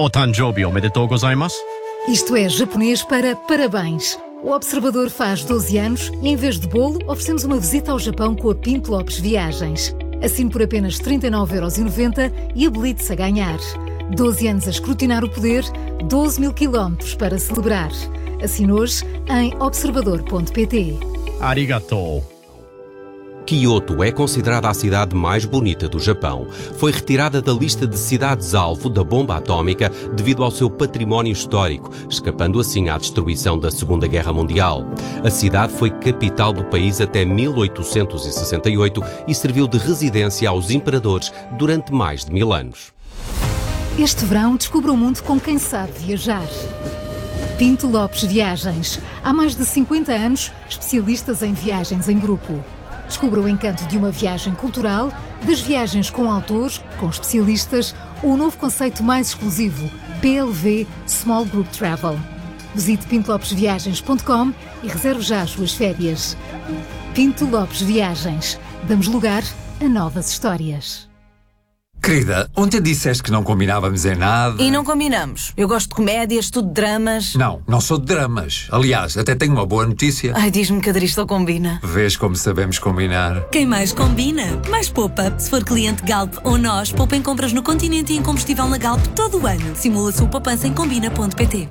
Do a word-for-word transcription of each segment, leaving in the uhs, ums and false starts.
O Tanjobi omedetou gozaimasu. Isto é japonês para parabéns. O Observador faz doze anos e, em vez de bolo, oferecemos uma visita ao Japão com a Pinto Lopes Viagens. Assine por apenas trinta e nove euros e noventa centavos e habilite-se a ganhar. doze anos a escrutinar o poder, doze mil quilómetros para celebrar. Assine hoje em observador ponto pt. Arigatou. Kyoto é considerada a cidade mais bonita do Japão. Foi retirada da lista de cidades-alvo da bomba atómica devido ao seu património histórico, escapando assim à destruição da Segunda Guerra Mundial. A cidade foi capital do país até mil oitocentos e sessenta e oito e serviu de residência aos imperadores durante mais de mil anos. Este verão descubra o mundo com quem sabe viajar. Pinto Lopes Viagens. Há mais de cinquenta anos, especialistas em viagens em grupo. Descubra o encanto de uma viagem cultural, das viagens com autores, com especialistas, ou o novo conceito mais exclusivo, P L V Small Group Travel. Visite pinto lopes viagens ponto com e reserve já as suas férias. Pinto Lopes Viagens. Damos lugar a novas histórias. Querida, ontem disseste que não combinávamos em nada. E não combinamos. Eu gosto de comédias, tudo de dramas. Não, não sou de dramas. Aliás, até tenho uma boa notícia. Ai, diz-me que a Dristol combina. Vês como sabemos combinar. Quem mais combina, mais poupa. Se for cliente Galp ou nós, poupa em compras no Continente e em combustível na Galp todo o ano. Simula a sua poupança em combina ponto pt.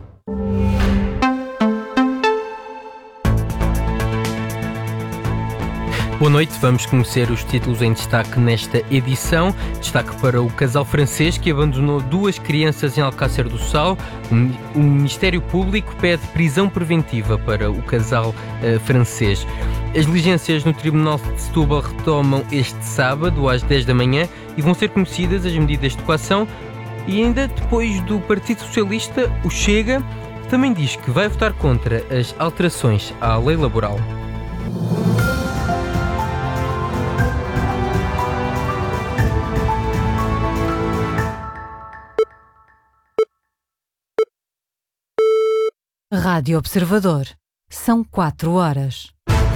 Boa noite, vamos conhecer os títulos em destaque nesta edição. Destaque para o casal francês que abandonou duas crianças em Alcácer do Sal. O Ministério Público pede prisão preventiva para o casal uh, francês. As diligências no Tribunal de Setúbal retomam este sábado às dez da manhã e vão ser conhecidas as medidas de coação. E ainda depois do Partido Socialista, o Chega também diz que vai votar contra as alterações à lei laboral. Rádio Observador. São quatro horas.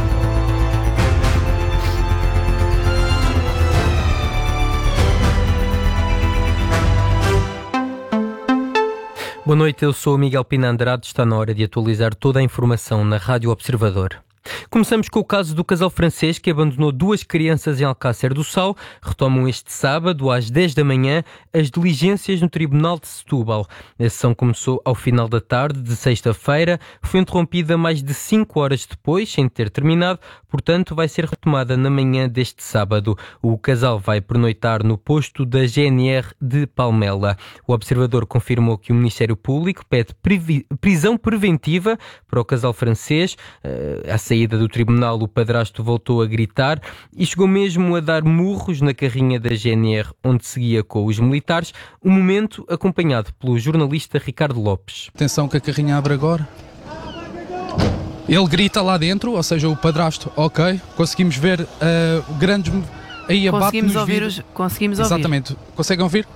Boa noite, eu sou o Miguel Pina Andrade. Está na hora de atualizar toda a informação na Rádio Observador. Começamos com o caso do casal francês que abandonou duas crianças em Alcácer do Sal. Retomam este sábado, às dez da manhã, as diligências no Tribunal de Setúbal. A sessão começou ao final da tarde de sexta-feira, foi interrompida mais de cinco horas depois, sem ter terminado, portanto vai ser retomada na manhã deste sábado. O casal vai pernoitar no posto da G N R de Palmela. O Observador confirmou que o Ministério Público pede prisão preventiva para o casal francês. A saída do tribunal, o padrasto voltou a gritar e chegou mesmo a dar murros na carrinha da G N R, onde seguia com os militares, um momento acompanhado pelo jornalista Ricardo Lopes. Atenção que a carrinha abre agora. Ele grita lá dentro, ou seja, o padrasto, ok, conseguimos ver uh, grandes... Aí abate conseguimos nos ouvir vidros. os... Conseguimos ouvir. Exatamente. Conseguem ouvir?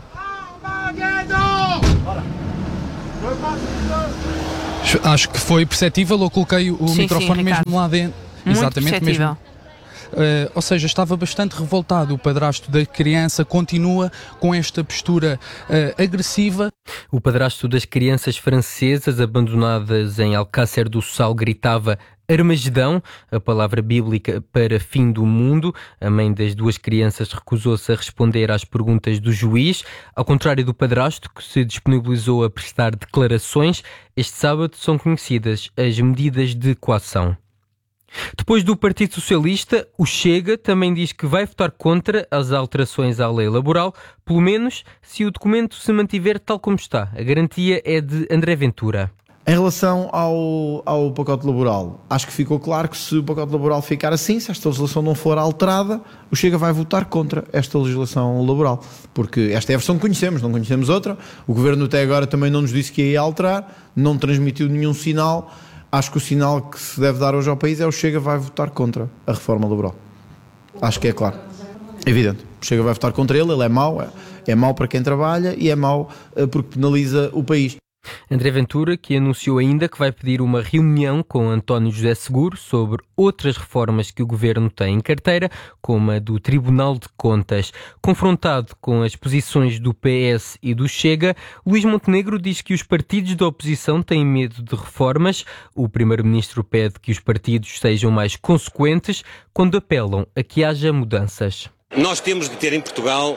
Acho que foi perceptível, eu coloquei o sim, microfone sim, mesmo lá dentro. Muito Exatamente perceptível. mesmo. Uh, ou seja, estava bastante revoltado. O padrasto da criança continua com esta postura uh, agressiva. O padrasto das crianças francesas abandonadas em Alcácer do Sal gritava Armagedão, a palavra bíblica para fim do mundo. A mãe das duas crianças recusou-se a responder às perguntas do juiz, ao contrário do padrasto, que se disponibilizou a prestar declarações. Este sábado são conhecidas as medidas de coação. Depois do Partido Socialista, o Chega também diz que vai votar contra as alterações à lei laboral, pelo menos se o documento se mantiver tal como está. A garantia é de André Ventura. Em relação ao, ao pacote laboral, acho que ficou claro que se o pacote laboral ficar assim, se esta legislação não for alterada, o Chega vai votar contra esta legislação laboral, porque esta é a versão que conhecemos, não conhecemos outra. O Governo até agora também não nos disse que ia alterar, não transmitiu nenhum sinal. Acho que o sinal que se deve dar hoje ao país é o Chega vai votar contra a reforma laboral. Acho que é claro. Evidente. O Chega vai votar contra ele, ele é mau, é, é mau para quem trabalha e é mau porque penaliza o país. André Ventura, que anunciou ainda que vai pedir uma reunião com António José Seguro sobre outras reformas que o governo tem em carteira, como a do Tribunal de Contas. Confrontado com as posições do P S e do Chega, Luís Montenegro diz que os partidos da oposição têm medo de reformas. O primeiro-ministro pede que os partidos sejam mais consequentes quando apelam a que haja mudanças. Nós temos de ter em Portugal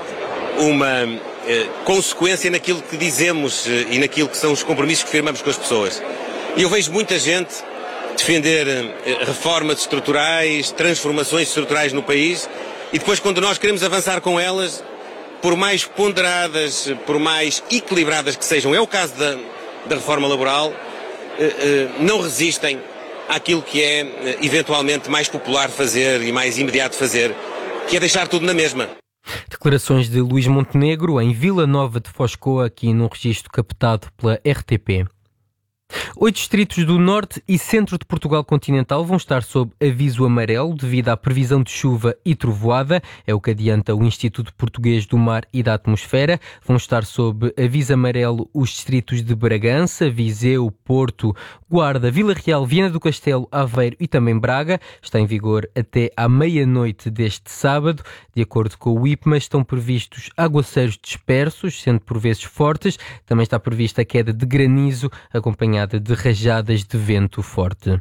uma eh, consequência naquilo que dizemos eh, e naquilo que são os compromissos que firmamos com as pessoas. E eu vejo muita gente defender eh, reformas estruturais, transformações estruturais no país, e depois, quando nós queremos avançar com elas, por mais ponderadas, por mais equilibradas que sejam, é o caso da, da reforma laboral, eh, eh, não resistem àquilo que é eh, eventualmente mais popular fazer e mais imediato fazer, que é deixar tudo na mesma. Declarações de Luís Montenegro em Vila Nova de Foscoa, aqui num registro captado pela R T P. Oito distritos do norte e centro de Portugal continental vão estar sob aviso amarelo devido à previsão de chuva e trovoada. É o que adianta o Instituto Português do Mar e da Atmosfera. Vão estar sob aviso amarelo os distritos de Bragança, Viseu, Porto, Guarda, Vila Real, Viana do Castelo, Aveiro e também Braga. Está em vigor até à meia-noite deste sábado. De acordo com o IPMA, estão previstos aguaceiros dispersos, sendo por vezes fortes. Também está prevista a queda de granizo, acompanhada de rajadas de vento forte.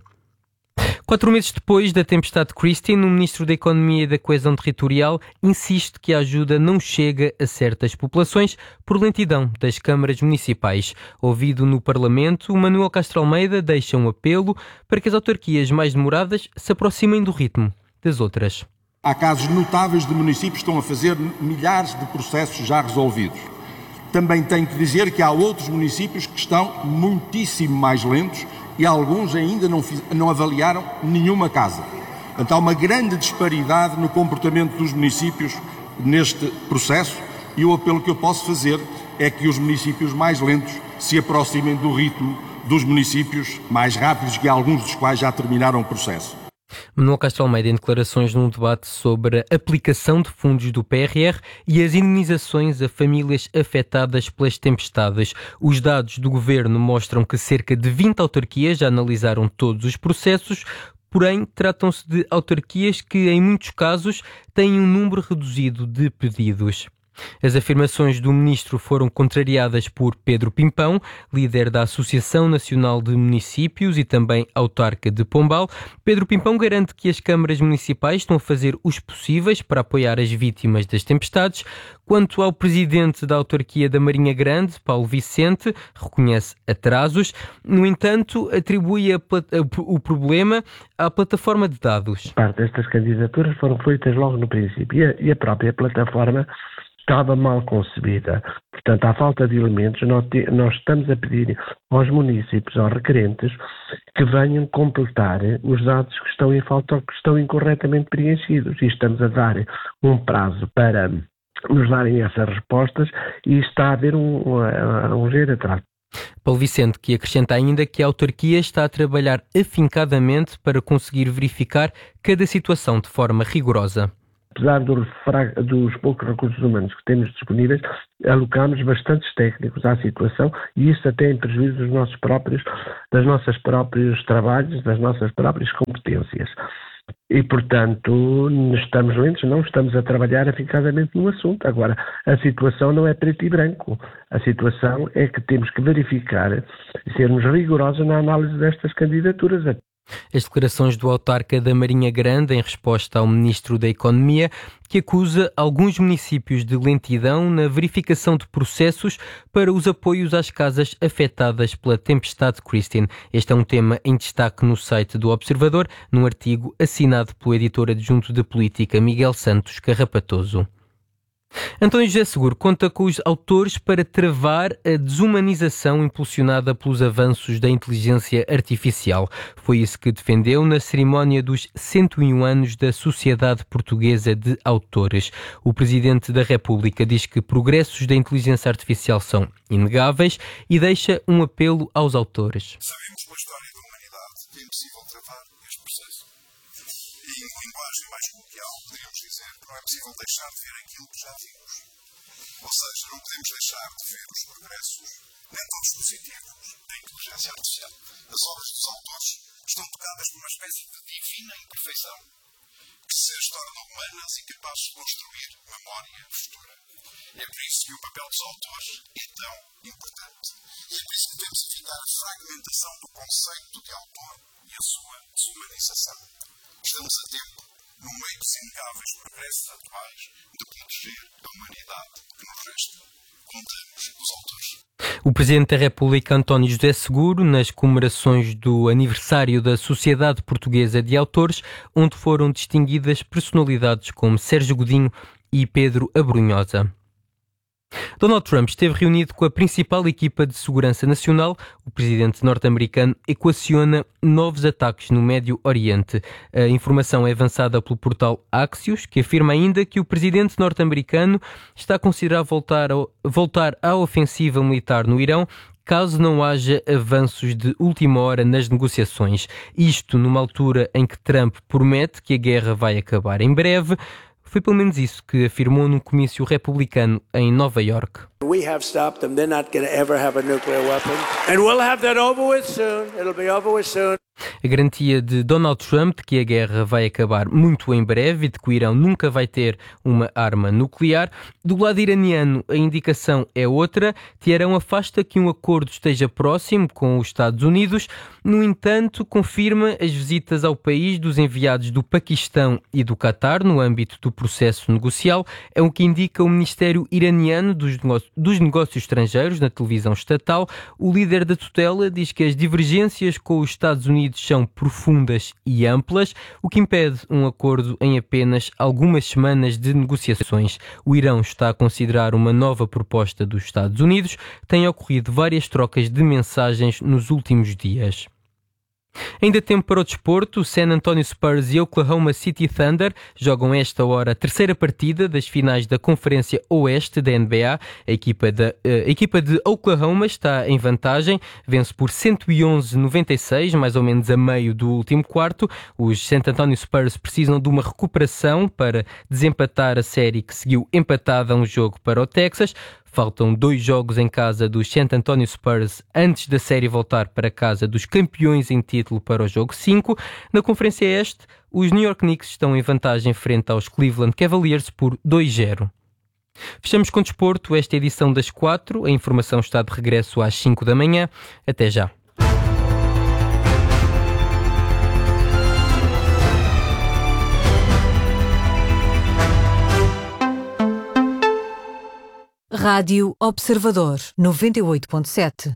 Quatro meses depois da tempestade Christine, o Ministro da Economia e da Coesão Territorial insiste que a ajuda não chega a certas populações por lentidão das câmaras municipais. Ouvido no Parlamento, o Manuel Castro Almeida deixa um apelo para que as autarquias mais demoradas se aproximem do ritmo das outras. Há casos notáveis de municípios que estão a fazer milhares de processos já resolvidos. Também tenho que dizer que há outros municípios que estão muitíssimo mais lentos e alguns ainda não, fiz, não avaliaram nenhuma casa. Então há uma grande disparidade no comportamento dos municípios neste processo, e o apelo que eu posso fazer é que os municípios mais lentos se aproximem do ritmo dos municípios mais rápidos, que alguns dos quais já terminaram o processo. Manuel Castro Almeida em declarações num debate sobre a aplicação de fundos do P R R e as indenizações a famílias afetadas pelas tempestades. Os dados do governo mostram que cerca de vinte autarquias já analisaram todos os processos, porém tratam-se de autarquias que, em muitos casos, têm um número reduzido de pedidos. As afirmações do ministro foram contrariadas por Pedro Pimpão, líder da Associação Nacional de Municípios e também autarca de Pombal. Pedro Pimpão garante que as câmaras municipais estão a fazer os possíveis para apoiar as vítimas das tempestades. Quanto ao presidente da autarquia da Marinha Grande, Paulo Vicente, reconhece atrasos. No entanto, atribui a, a, o problema à plataforma de dados. Parte destas candidaturas foram feitas logo no princípio e a, e a própria plataforma estava mal concebida. Portanto, à falta de elementos, nós, te, nós estamos a pedir aos municípios, aos requerentes, que venham completar os dados que estão em falta ou que estão incorretamente preenchidos. E estamos a dar um prazo para nos darem essas respostas e está a haver um, um, um ligeiro atraso. Paulo Vicente, que acrescenta ainda que a autarquia está a trabalhar afincadamente para conseguir verificar cada situação de forma rigorosa. Apesar do, dos poucos recursos humanos que temos disponíveis, alocamos bastantes técnicos à situação e isso até em prejuízo dos nossos próprios, das nossas próprios trabalhos, das nossas próprias competências. E, portanto, estamos lentos, não estamos a trabalhar afincadamente no assunto. Agora, a situação não é preto e branco. A situação é que temos que verificar e sermos rigorosos na análise destas candidaturas. As declarações do autarca da Marinha Grande em resposta ao Ministro da Economia, que acusa alguns municípios de lentidão na verificação de processos para os apoios às casas afetadas pela tempestade Christine. Este é um tema em destaque no site do Observador, num artigo assinado pelo editor adjunto de política Miguel Santos Carrapatoso. António José Seguro conta com os autores para travar a desumanização impulsionada pelos avanços da inteligência artificial. Foi isso que defendeu na cerimónia dos cento e um anos da Sociedade Portuguesa de Autores. O Presidente da República diz que progressos da inteligência artificial são inegáveis e deixa um apelo aos autores. Sabemos pela história da humanidade que é impossível travar este processo. E em linguagem mais coloquial, poderíamos dizer que não é possível deixar de ver aquilo que já vimos. Ou seja, não podemos deixar de ver os progressos, nem todos positivos, da inteligência artificial. As obras dos autores estão tocadas por uma espécie de divina imperfeição, que se as torna humanas e capazes de construir memória futura. E é por isso que o papel dos autores é tão importante. E é por isso que devemos evitar a fragmentação do conceito de autor e a sua desumanização. Estamos a tempo, no meio dos inegáveis progressos atuais, de proteger a humanidade que nos resta. Contamos os autores. O Presidente da República, António José Seguro, nas comemorações do aniversário da Sociedade Portuguesa de Autores, onde foram distinguidas personalidades como Sérgio Godinho e Pedro Abrunhosa. Donald Trump esteve reunido com a principal equipa de segurança nacional. O presidente norte-americano equaciona novos ataques no Médio Oriente. A informação é avançada pelo portal Axios, que afirma ainda que o presidente norte-americano está a considerar voltar, ao, voltar à ofensiva militar no Irão, caso não haja avanços de última hora nas negociações. Isto numa altura em que Trump promete que a guerra vai acabar em breve. Foi pelo menos isso que afirmou num comício republicano em Nova Iorque. We have stopped them. They're not going to ever have a nuclear weapon. And we'll have that over with soon. It'll be over with soon. A garantia de Donald Trump de que a guerra vai acabar muito em breve e de que o Irão nunca vai ter uma arma nuclear. Do lado iraniano, a indicação é outra. Teherão afasta que um acordo esteja próximo com os Estados Unidos. No entanto, confirma as visitas ao país dos enviados do Paquistão e do Qatar no âmbito do processo negocial. É o que indica o Ministério Iraniano dos Negócios, dos Negócios Estrangeiros na televisão estatal. O líder da tutela diz que as divergências com os Estados Unidos são profundas e amplas, o que impede um acordo em apenas algumas semanas de negociações. O Irão está a considerar uma nova proposta dos Estados Unidos. Têm ocorrido várias trocas de mensagens nos últimos dias. Ainda tempo para o desporto. San Antonio Spurs e Oklahoma City Thunder jogam esta hora a terceira partida das finais da Conferência Oeste da N B A. A equipa, da, a equipa de Oklahoma está em vantagem, vence por cento e onze a noventa e seis, mais ou menos a meio do último quarto. Os San Antonio Spurs precisam de uma recuperação para desempatar a série que seguiu empatada a um jogo para o Texas. Faltam dois jogos em casa dos San Antonio Spurs antes da série voltar para casa dos campeões em título para o jogo cinco. Na Conferência Este, os New York Knicks estão em vantagem frente aos Cleveland Cavaliers por dois a zero. Fechamos com desporto esta edição das quatro. A informação está de regresso às cinco da manhã. Até já. Rádio Observador, noventa e oito ponto sete.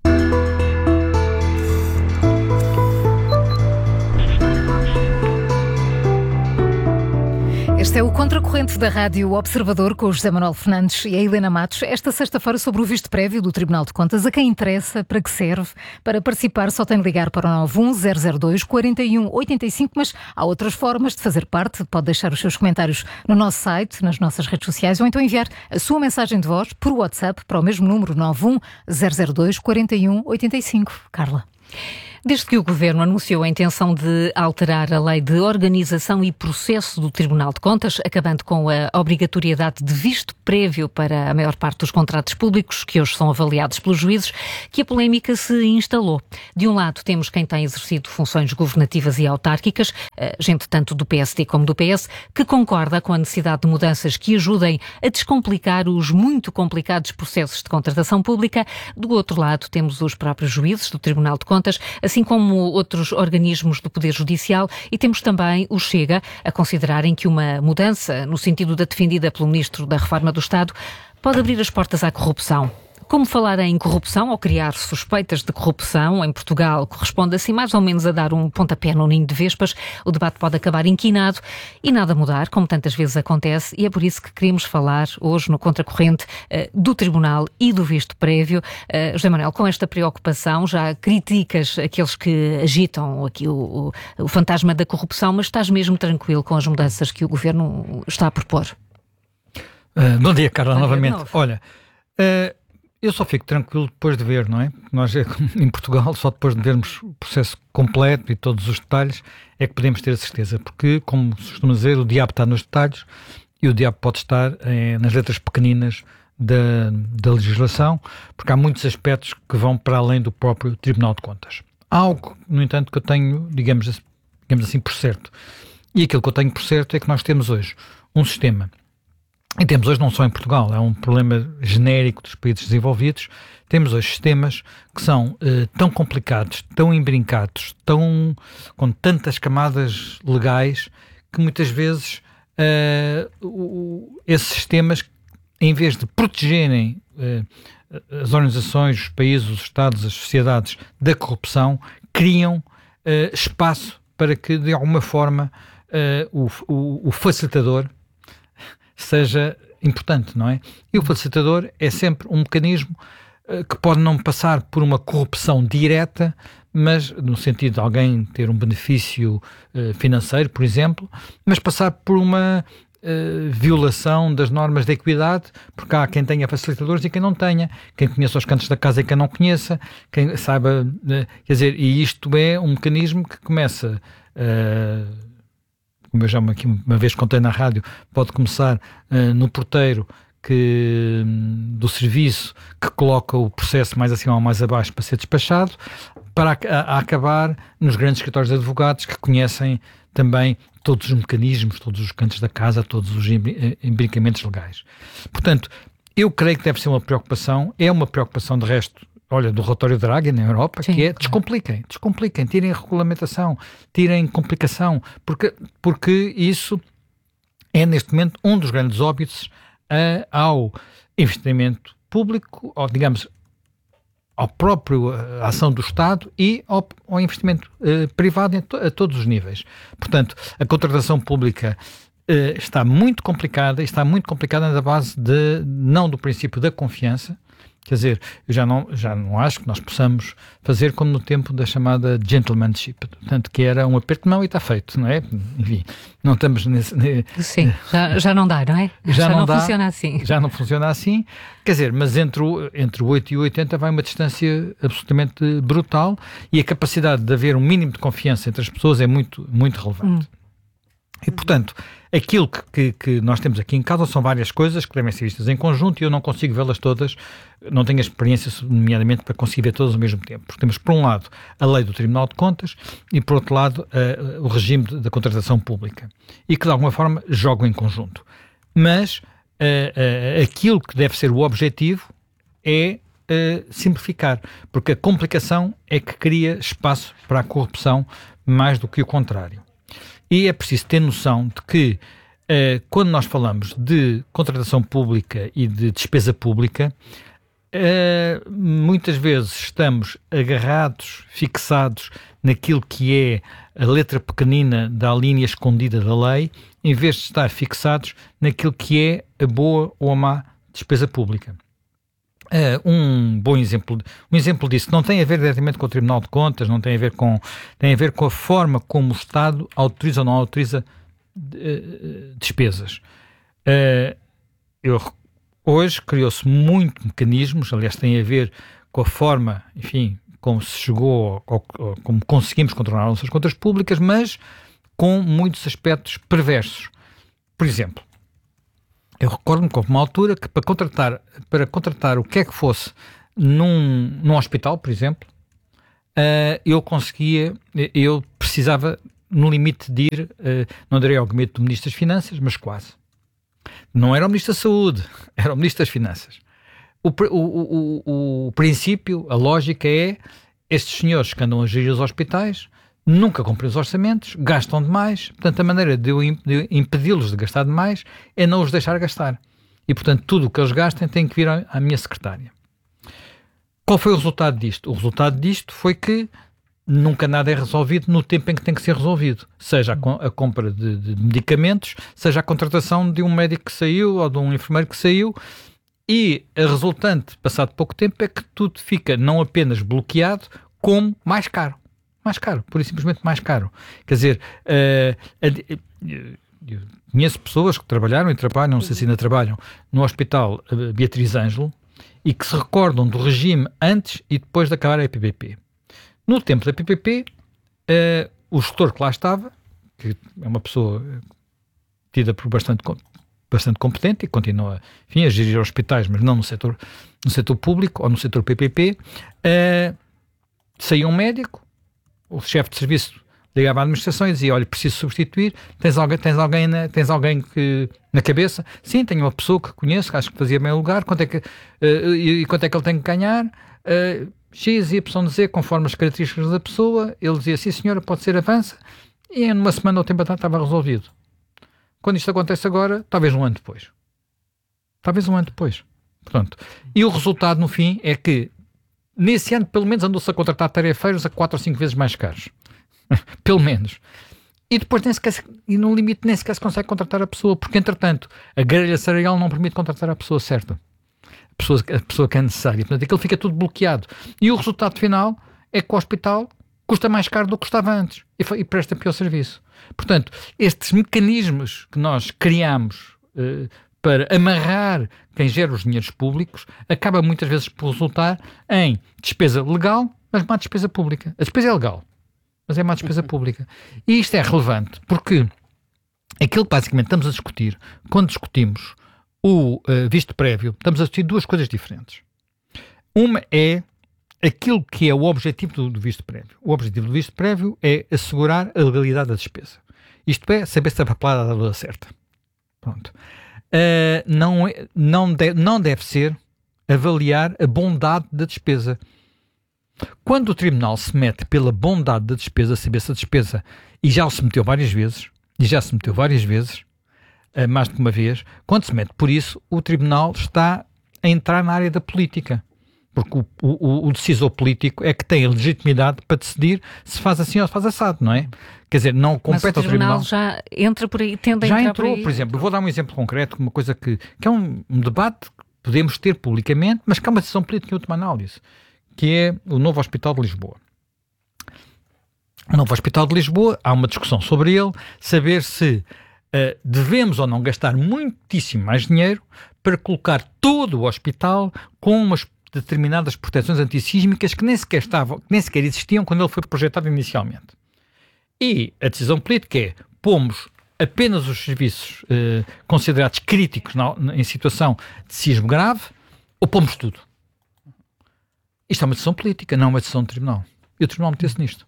Este é o Contracorrente da Rádio Observador com o José Manuel Fernandes e a Helena Matos. Esta sexta-feira sobre o visto prévio do Tribunal de Contas. A quem interessa, para que serve? Para participar só tem de ligar para o nove um zero zero dois quatro um oito cinco, mas há outras formas de fazer parte. Pode deixar os seus comentários no nosso site, nas nossas redes sociais ou então enviar a sua mensagem de voz por WhatsApp para o mesmo número nove um zero zero dois quatro um oito cinco. Carla. Desde que o Governo anunciou a intenção de alterar a lei de organização e processo do Tribunal de Contas, acabando com a obrigatoriedade de visto prévio para a maior parte dos contratos públicos, que hoje são avaliados pelos juízes, que a polémica se instalou. De um lado, temos quem tem exercido funções governativas e autárquicas, gente tanto do P S D como do P S, que concorda com a necessidade de mudanças que ajudem a descomplicar os muito complicados processos de contratação pública. Do outro lado, temos os próprios juízes do Tribunal de Contas, assim como outros organismos do Poder Judicial, e temos também o Chega a considerarem que uma mudança, no sentido da defendida pelo Ministro da Reforma do Estado, pode abrir as portas à corrupção. Como falar em corrupção ou criar suspeitas de corrupção em Portugal corresponde assim mais ou menos a dar um pontapé no ninho de vespas, o debate pode acabar inquinado e nada mudar, como tantas vezes acontece, e é por isso que queremos falar hoje no Contracorrente uh, do Tribunal e do visto prévio. Uh, José Manuel, com esta preocupação, já criticas aqueles que agitam aqui o, o, o fantasma da corrupção, mas estás mesmo tranquilo com as mudanças que o Governo está a propor? Uh, bom dia, Carla, bom novamente. Dia, Olha... Uh, Eu só fico tranquilo depois de ver, não é? Nós, em Portugal, só depois de vermos o processo completo e todos os detalhes é que podemos ter a certeza, porque, como se costuma dizer, o diabo está nos detalhes e o diabo pode estar eh, nas letras pequeninas da, da legislação, porque há muitos aspectos que vão para além do próprio Tribunal de Contas. Há algo, no entanto, que eu tenho, digamos, digamos assim, por certo. E aquilo que eu tenho por certo é que nós temos hoje um sistema, e temos hoje não só em Portugal, é um problema genérico dos países desenvolvidos, temos hoje sistemas que são uh, tão complicados, tão embrincados, tão, com tantas camadas legais, que muitas vezes uh, o, esses sistemas, em vez de protegerem uh, as organizações, os países, os Estados, as sociedades da corrupção, criam uh, espaço para que, de alguma forma, uh, o, o, o facilitador seja importante, não é? E o facilitador é sempre um mecanismo uh, que pode não passar por uma corrupção direta, mas no sentido de alguém ter um benefício uh, financeiro, por exemplo, mas passar por uma uh, violação das normas da equidade, porque há quem tenha facilitadores e quem não tenha, quem conheça os cantos da casa e quem não conheça, quem saiba, uh, quer dizer, e isto é um mecanismo que começa... Uh, como eu já aqui uma vez contei na rádio, pode começar uh, no porteiro que, do serviço que coloca o processo mais acima ou mais abaixo para ser despachado, para a, a, a acabar nos grandes escritórios de advogados que conhecem também todos os mecanismos, todos os cantos da casa, todos os imbricamentos legais. Portanto, eu creio que deve ser uma preocupação, é uma preocupação de resto, olha, do relatório Draghi na Europa, Sim, que é claro. descompliquem, descompliquem, tirem regulamentação, tirem complicação, porque, porque isso é neste momento um dos grandes óbices uh, ao investimento público, ou digamos, ao próprio uh, ação do Estado e ao, ao investimento uh, privado to, a todos os níveis. Portanto, a contratação pública uh, está muito complicada, está muito complicada na base de, não do princípio da confiança. Quer dizer, eu já não, já não acho que nós possamos fazer como no tempo da chamada gentlemanship, portanto, que era um aperto de mão e está feito, não é? Enfim, não estamos nesse... Sim, já, já não dá, não é? Já, já não, não dá, funciona assim. Já não funciona assim, quer dizer, mas entre o, entre o oito e o oitenta vai uma distância absolutamente brutal e a capacidade de haver um mínimo de confiança entre as pessoas é muito, muito relevante. Hum. E, portanto, aquilo que, que, que nós temos aqui em casa são várias coisas que devem ser vistas em conjunto e eu não consigo vê-las todas, não tenho a experiência, nomeadamente, para conseguir ver todas ao mesmo tempo. Porque temos, por um lado, a lei do Tribunal de Contas e, por outro lado, uh, o regime da contratação pública. E que, de alguma forma, jogam em conjunto. Mas uh, uh, aquilo que deve ser o objetivo é uh, simplificar. Porque a complicação é que cria espaço para a corrupção mais do que o contrário. E é preciso ter noção de que, uh, quando nós falamos de contratação pública e de despesa pública, uh, muitas vezes estamos agarrados, fixados naquilo que é a letra pequenina da linha escondida da lei, em vez de estar fixados naquilo que é a boa ou a má despesa pública. Uh, um bom exemplo, um exemplo disso não tem a ver diretamente com o Tribunal de Contas, não tem a ver com, tem a ver com a forma como o Estado autoriza ou não autoriza uh, despesas. Uh, eu, hoje criou-se muitos mecanismos, aliás tem a ver com a forma, enfim, como se chegou, ou, ou como conseguimos controlar as nossas contas públicas, mas com muitos aspectos perversos. Por exemplo, eu recordo-me que houve uma altura que para contratar, para contratar o que é que fosse num, num hospital, por exemplo, uh, eu conseguia, eu precisava, no limite de ir, uh, não direi ao gabinete do Ministro das Finanças, mas quase. Não era o Ministro da Saúde, era o Ministro das Finanças. O, o, o, o, o princípio, a lógica é, estes senhores que andam a gerir os hospitais nunca cumprem os orçamentos, gastam demais, portanto a maneira de eu de impedi-los de gastar demais é não os deixar gastar. E portanto tudo o que eles gastem tem que vir à, à minha secretária. Qual foi o resultado disto? O resultado disto foi que nunca nada é resolvido no tempo em que tem que ser resolvido. Seja a, a compra de, de medicamentos, seja a contratação de um médico que saiu ou de um enfermeiro que saiu, e a resultante, passado pouco tempo, é que tudo fica não apenas bloqueado, como mais caro. Mais caro, pura e simplesmente mais caro. Quer dizer, uh, eu conheço pessoas que trabalharam e trabalham, não sei se ainda trabalham, no Hospital uh, Beatriz Ângelo e que se recordam do regime antes e depois de acabar a P P P. No tempo da P P P, uh, o gestor que lá estava, que é uma pessoa tida por bastante bastante competente e continua, enfim, a gerir hospitais, mas não no setor, no setor público ou no setor P P P. Uh, saiu um médico, o chefe de serviço ligava à administração e dizia, olha, preciso substituir, tens alguém, tens alguém, na, tens alguém que, na cabeça? Sim, tenho uma pessoa que conheço, que acho que fazia bem o lugar, quanto é que, uh, e, e quanto é que ele tem que ganhar? Uh, X, Y, Z, conforme as características da pessoa. Ele dizia, sim senhora, pode ser, avança, e numa semana ou tempo atrás estava resolvido. Quando isto acontece agora, talvez um ano depois. Talvez um ano depois. Portanto, e o resultado no fim é que nesse ano pelo menos andou-se a contratar tarefeiros a quatro ou cinco vezes mais caros. Pelo menos. E depois nem sequer, e no limite nem sequer se consegue contratar a pessoa, porque entretanto a grelha salarial não permite contratar a pessoa certa. A pessoa, a pessoa que é necessária. Portanto, aquilo fica tudo bloqueado. E o resultado final é que o hospital custa mais caro do que custava antes e, e presta pior serviço. Portanto, estes mecanismos que nós criamos uh, para amarrar quem gera os dinheiros públicos acaba muitas vezes por resultar em despesa legal, mas má despesa pública. A despesa é legal, mas é má despesa pública. E isto é relevante porque aquilo que basicamente estamos a discutir, quando discutimos o uh, visto prévio, estamos a discutir duas coisas diferentes. Uma é aquilo que é o objetivo do, do visto prévio. O objetivo do visto prévio é assegurar a legalidade da despesa. Isto é, saber se a papelada dá toda certa. Pronto. Uh, não, é, não, de, não deve ser avaliar a bondade da despesa. Quando o tribunal se mete pela bondade da despesa, saber se a despesa, e já se meteu várias vezes, e já se meteu várias vezes, uh, mais de uma vez, quando se mete por isso, o tribunal está a entrar na área da política. Porque o, o, o decisor político é que tem a legitimidade para decidir se faz assim ou se faz assado, não é? Quer dizer, não compete ao tribunal. Mas o tribunal já entra por aí, tende a já entrar entrou, por aí. Por exemplo, vou dar um exemplo concreto, uma coisa que, que é um, um debate que podemos ter publicamente, mas que é uma decisão política em última análise, que é o novo Hospital de Lisboa. O novo Hospital de Lisboa, há uma discussão sobre ele, saber se uh, devemos ou não gastar muitíssimo mais dinheiro para colocar todo o hospital com umas determinadas proteções antissísmicas que nem sequer estavam, que nem sequer existiam quando ele foi projetado inicialmente. E a decisão política é, pomos apenas os serviços eh, considerados críticos na, em situação de sismo grave, ou pomos tudo. Isto é uma decisão política, não é uma decisão do tribunal. E o tribunal meteu-se nisto.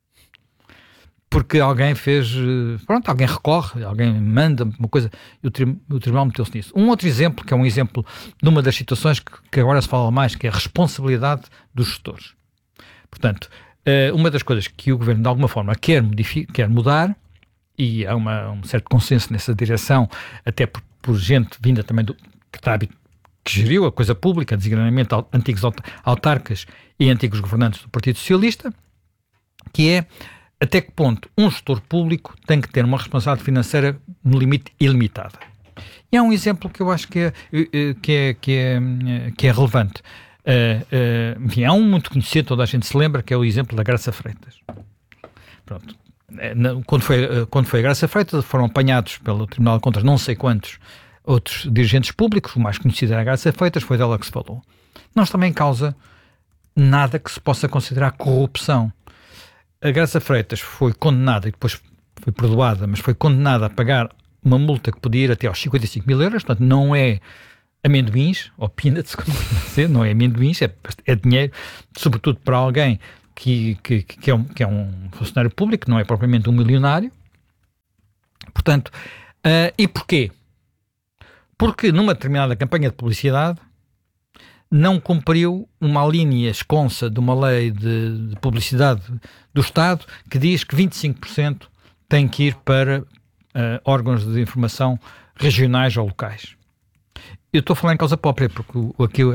Porque alguém fez, pronto, alguém recorre, alguém manda uma coisa, e o, tri, o tribunal meteu-se nisso. Um outro exemplo, que é um exemplo de uma das situações que, que agora se fala mais, que é a responsabilidade dos gestores. Portanto, uma das coisas que o governo de alguma forma quer, modific, quer mudar, e há uma, um certo consenso nessa direção, até por, por gente vinda também do, que, está, que geriu a coisa pública, designadamente antigos autarcas e antigos governantes do Partido Socialista, que é até que ponto um gestor público tem que ter uma responsabilidade financeira no limite ilimitada. E há um exemplo que eu acho que é, que é, que é, que é relevante. Uh, uh, enfim, há um muito conhecido, toda a gente se lembra, que é o exemplo da Graça Freitas. Pronto. Quando foi, quando foi a Graça Freitas, foram apanhados pelo Tribunal de Contas não sei quantos outros dirigentes públicos, o mais conhecido era a Graça Freitas, foi dela que se falou. Não está também em causa nada que se possa considerar corrupção. A Graça Freitas foi condenada e depois foi perdoada, mas foi condenada a pagar uma multa que podia ir até aos cinquenta e cinco mil euros, portanto não é amendoins, ou peanuts, como dizer, não é amendoins, é, é dinheiro, sobretudo para alguém que, que, que, é um, que é um funcionário público, não é propriamente um milionário. Portanto, uh, e porquê? Porque numa determinada campanha de publicidade não cumpriu uma linha esconsa de uma lei de, de publicidade do Estado que diz que vinte e cinco por cento tem que ir para uh, órgãos de informação regionais ou locais. Eu estou a falar em causa própria, porque aqui